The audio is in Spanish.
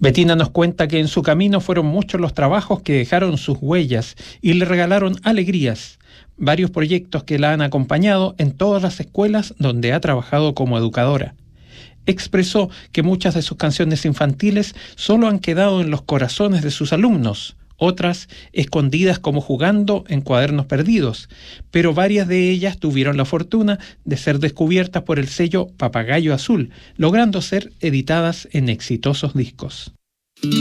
Betina nos cuenta que en su camino fueron muchos los trabajos que dejaron sus huellas y le regalaron alegrías. Varios proyectos que la han acompañado en todas las escuelas donde ha trabajado como educadora. Expresó que muchas de sus canciones infantiles solo han quedado en los corazones de sus alumnos, otras escondidas como jugando en cuadernos perdidos, pero varias de ellas tuvieron la fortuna de ser descubiertas por el sello Papagayo Azul, logrando ser editadas en exitosos discos.